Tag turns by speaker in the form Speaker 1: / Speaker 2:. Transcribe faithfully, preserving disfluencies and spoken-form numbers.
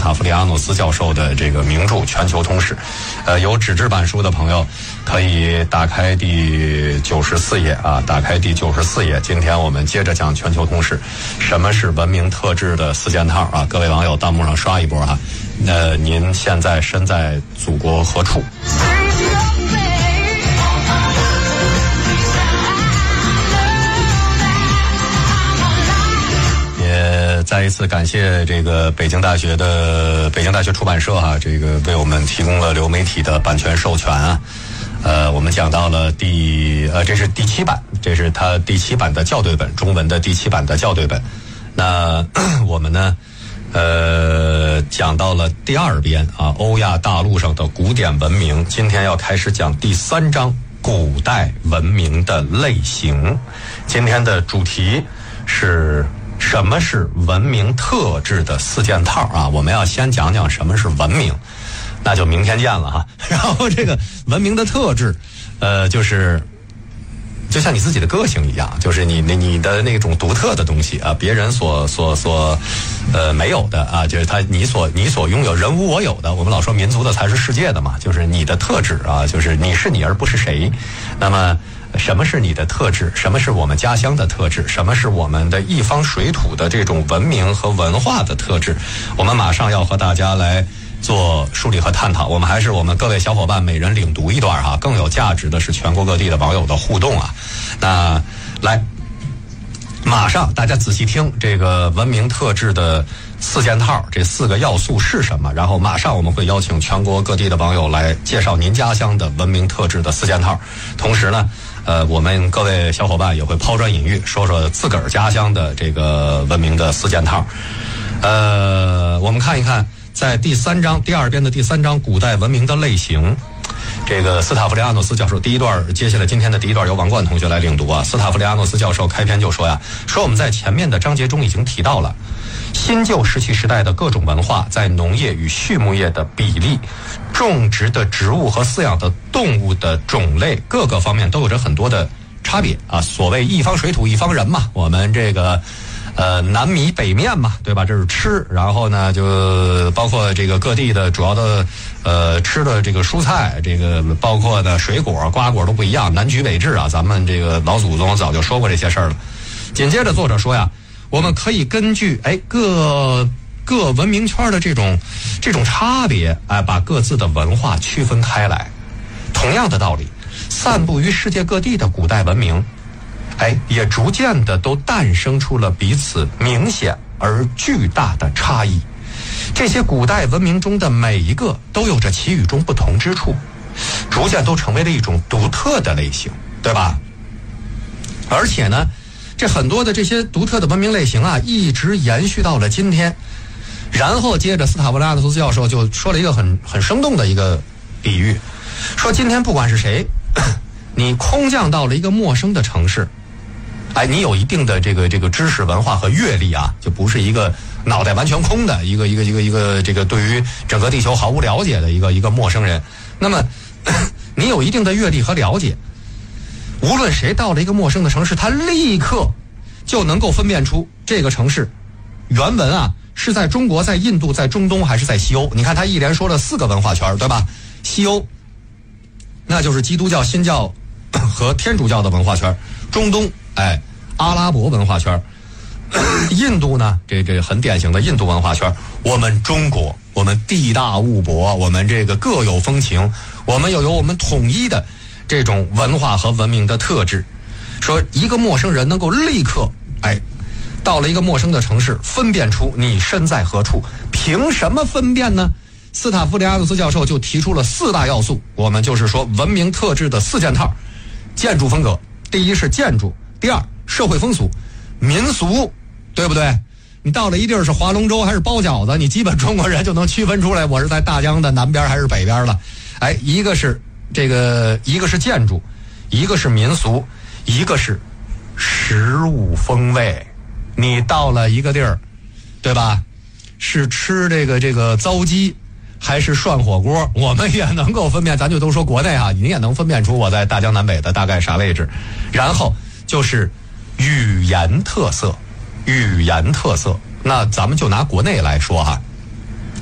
Speaker 1: 塔夫利阿诺斯教授的这个名著《全球通史》。呃，有纸质版书的朋友可以打开第九十四页啊，打开第九十四页。今天我们接着讲《全球通史》，什么是文明特质的四件套啊？各位网友弹幕上刷一波啊！那您现在身在祖国何处？也再一次感谢这个北京大学的北京大学出版社啊，这个为我们提供了流媒体的版权授权啊。呃，我们讲到了第呃，这是第七版，这是它第七版的校对本，中文的第七版的校对本。那我们呢？呃，讲到了第二编啊，欧亚大陆上的古典文明。今天要开始讲第三章，古代文明的类型。今天的主题是什么是文明特质的四件套啊？我们要先讲讲什么是文明，那就明天见了哈。然后这个文明的特质，呃，就是就像你自己的个性一样，就是你你你的那种独特的东西啊，别人所所所呃没有的啊，就是他你所你所拥有，人无我有的。我们老说民族的才是世界的嘛，就是你的特质啊，就是你是你而不是谁。那么什么是你的特质？什么是我们家乡的特质？什么是我们的一方水土的这种文明和文化的特质？我们马上要和大家来做梳理和探讨。我们还是我们各位小伙伴每人领读一段哈，更有价值的是全国各地的网友的互动啊。那来，马上大家仔细听这个文明特质的四件套，这四个要素是什么？然后马上我们会邀请全国各地的网友来介绍您家乡的文明特质的四件套。同时呢，呃，我们各位小伙伴也会抛砖引玉，说说自个儿家乡的这个文明的四件套。呃，我们看一看。在第三章第二编的第三章古代文明的类型，这个斯塔夫利阿诺斯教授第一段，接下来今天的第一段由王冠同学来领读啊。斯塔夫利阿诺斯教授开篇就说呀，说我们在前面的章节中已经提到了新旧石器时代的各种文化在农业与畜牧业的比例、种植的植物和饲养的动物的种类各个方面都有着很多的差别啊。所谓一方水土一方人嘛，我们这个呃，南米北面嘛，对吧？这是吃，然后呢，就包括这个各地的主要的呃吃的这个蔬菜，这个包括的水果、瓜果都不一样，南莒北至啊，咱们这个老祖宗早就说过这些事儿了。紧接着作者说呀，我们可以根据哎各各文明圈的这种这种差别，哎，把各自的文化区分开来。同样的道理，散布于世界各地的古代文明。哎，也逐渐的都诞生出了彼此明显而巨大的差异。这些古代文明中的每一个都有着其与众不同之处，逐渐都成为了一种独特的类型，对吧？而且呢，这很多的这些独特的文明类型啊，一直延续到了今天。然后接着斯塔夫利阿诺斯教授就说了一个很很生动的一个比喻，说今天不管是谁，你空降到了一个陌生的城市，哎，你有一定的这个这个知识文化和阅历啊，就不是一个脑袋完全空的一个一个一个一个这个对于整个地球毫无了解的一个一个陌生人。那么你有一定的阅历和了解，无论谁到了一个陌生的城市，他立刻就能够分辨出这个城市原文啊是在中国、在印度、在中东还是在西欧。你看他一连说了四个文化圈，对吧？西欧那就是基督教、新教和天主教的文化圈，中东哎，阿拉伯文化圈，印度呢，这这很典型的印度文化圈。我们中国，我们地大物博，我们这个各有风情，我们又有我们统一的这种文化和文明的特质。说一个陌生人能够立刻哎，到了一个陌生的城市，分辨出你身在何处。凭什么分辨呢？斯塔夫利阿诺斯教授就提出了四大要素，我们就是说文明特质的四件套。建筑风格，第一是建筑，第二社会风俗、民俗，对不对？你到了一地儿是划龙舟还是包饺子，你基本中国人就能区分出来我是在大江的南边还是北边了。哎，一个是这个，一个是建筑，一个是民俗，一个是食物风味。你到了一个地儿，对吧？是吃这个这个糟鸡还是涮火锅，我们也能够分辨。咱就都说国内啊，你也能分辨出我在大江南北的大概啥位置。然后就是语言特色，语言特色。那咱们就拿国内来说哈，